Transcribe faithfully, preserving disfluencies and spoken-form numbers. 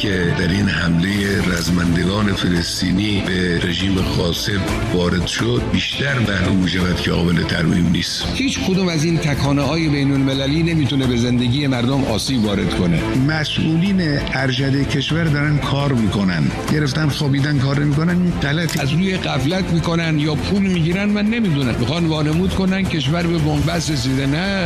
که در این حمله رزمندگان فلسطینی به رژیم قاسم وارد شد بیشتر معلوم شود که قابل ترمیم نیست. هیچ کدوم از این تکانه های بین المللی نمیتونه به زندگی مردم آسیب وارد کنه. مسئولین ارشد کشور دارن کار میکنن، گرفتن خوابیدن کار میکنن، این غلطی. از روی غفلت میکنن یا پول میگیرن، من نمیدونم، میخوان وانمود کنن کشور به بنبست رسیده. نه.